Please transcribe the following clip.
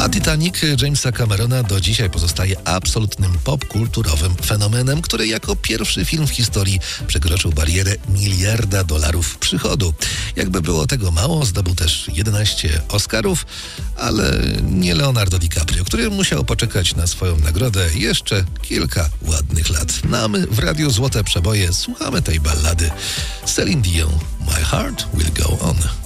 A Titanic Jamesa Camerona do dzisiaj pozostaje absolutnym popkulturowym fenomenem, który jako pierwszy film w historii przekroczył barierę $1 miliarda przychodu. Jakby było tego mało, zdobył też 11 Oscarów, ale nie Leonardo DiCaprio, który musiał poczekać na swoją nagrodę jeszcze kilka ładnych lat. No a my w Radiu Złote Przeboje słuchamy tej ballady Celine Dion, My Heart Will Go On.